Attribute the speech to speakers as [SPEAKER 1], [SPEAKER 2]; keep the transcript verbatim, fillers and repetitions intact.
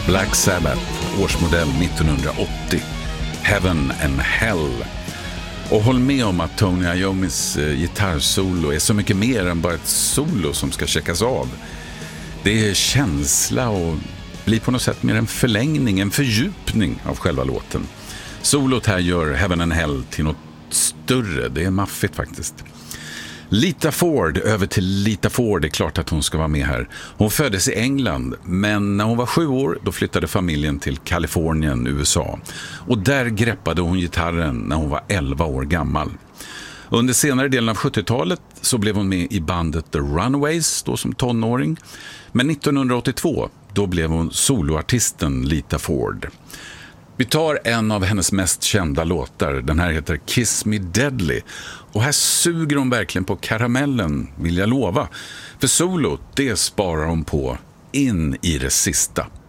[SPEAKER 1] Black Sabbath, årsmodell nittonhundraåttio. Heaven and Hell. Och håll med om att Tony Iommis gitarrsolo är så mycket mer än bara ett solo som ska checkas av. Det är känsla och blir på något sätt mer en förlängning, en fördjupning av själva låten. Solot här gör Heaven and Hell till något större, det är maffigt faktiskt. Lita Ford, över till Lita Ford, det är klart att hon ska vara med här. Hon föddes i England, men när hon var sju år då flyttade familjen till Kalifornien, U S A. Och där greppade hon gitarren när hon var elva år gammal. Under senare delen av sjuttiotalet så blev hon med i bandet The Runaways då som tonåring. Men nittonhundraåttiotvå då blev hon soloartisten Lita Ford. Vi tar en av hennes mest kända låtar. Den här heter Kiss Me Deadly. Och här suger hon verkligen på karamellen, vill jag lova. För solo, det sparar hon på in i det sista.